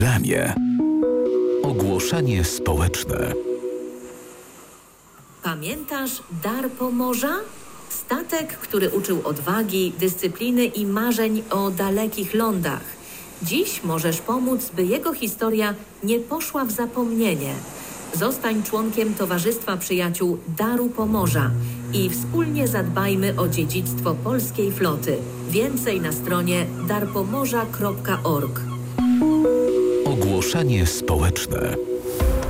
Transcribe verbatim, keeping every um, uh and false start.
Ramię. Ogłoszenie społeczne. Pamiętasz Dar Pomorza? Statek, który uczył odwagi, dyscypliny i marzeń o dalekich lądach. Dziś możesz pomóc, by jego historia nie poszła w zapomnienie. Zostań członkiem Towarzystwa Przyjaciół Daru Pomorza i wspólnie zadbajmy o dziedzictwo polskiej floty. Więcej na stronie dar pomorza kropka org. Ogłoszenie społeczne.